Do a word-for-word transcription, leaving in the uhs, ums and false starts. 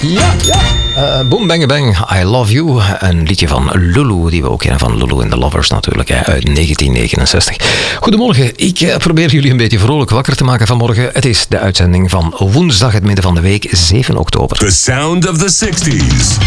Ja, ja. Uh, Boom Bang Bang, I Love You. Een liedje van Lulu, die we ook kennen van Lulu and the Lovers natuurlijk, hè, uit negentien negenenzestig. Goedemorgen, ik uh, probeer jullie een beetje vrolijk wakker te maken vanmorgen. Het is de uitzending van woensdag, het midden van de week, zeven oktober. The sound of the sixties.